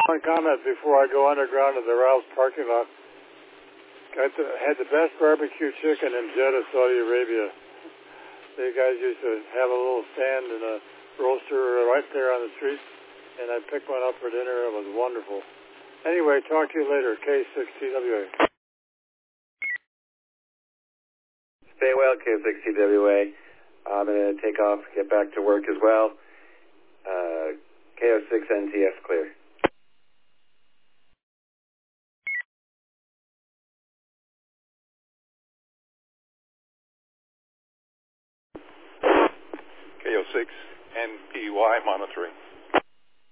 One comment before I go underground to the Ralph's parking lot. Had the best barbecue chicken in Jeddah, Saudi Arabia. The guys used to have a little stand and a roaster right there on the street, and I picked one up for dinner. It was wonderful. Anyway, talk to you later. K6TWA. Stay well, K6TWA. I'm going to take off, get back to work as well. KO6NTS clear. KO6 NPY monitoring.